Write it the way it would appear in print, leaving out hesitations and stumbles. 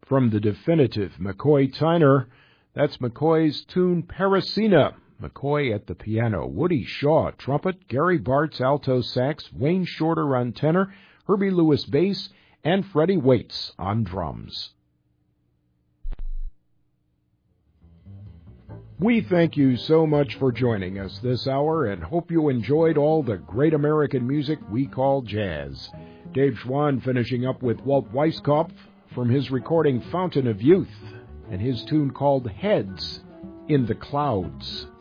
From the definitive McCoy Tyner, that's McCoy's tune Parisina. McCoy at the piano, Woody Shaw trumpet, Gary Bartz alto sax, Wayne Shorter on tenor, Herbie Lewis bass, and Freddie Waits on drums. We thank you so much for joining us this hour and hope you enjoyed all the great American music we call jazz. Dave Schwann finishing up with Walt Weiskopf from his recording Fountain of Youth and his tune called Heads in the Clouds.